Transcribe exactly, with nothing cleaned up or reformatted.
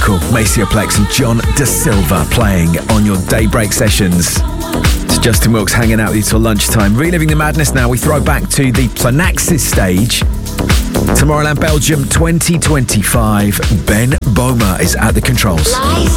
Vocal, Maceo Plex and John Da Silva playing on your Daybreak sessions. It's Justin Wilkes hanging out with you till lunchtime. Reliving the madness now, we throw back to the Planaxis stage. Tomorrowland Belgium twenty twenty-five. Ben Boma is at the controls.